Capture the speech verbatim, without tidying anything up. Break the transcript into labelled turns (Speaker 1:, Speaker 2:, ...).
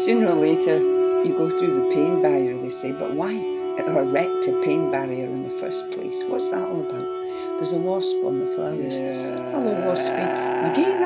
Speaker 1: Sooner or later, you go through the pain barrier, they say, but why erect a pain barrier in the first place? What's that all about? There's a wasp on the flowers.
Speaker 2: Yeah.
Speaker 1: Hello, waspy. Maggie,